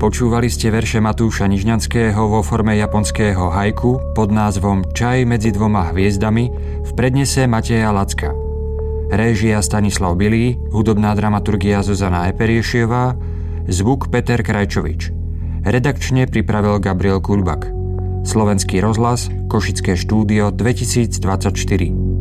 Počúvali ste verše Matúša Nižňanského vo forme japonského haiku pod názvom Čaj medzi dvoma hviezdami v prednese Mateja Lacka. Réžia Stanislav Bilý, hudobná dramaturgia Zuzana Eperiešiová, zvuk Peter Krajčovič. Redakčne pripravil Gabriel Kuľbak. Slovenský rozhlas, Košické štúdio 2024.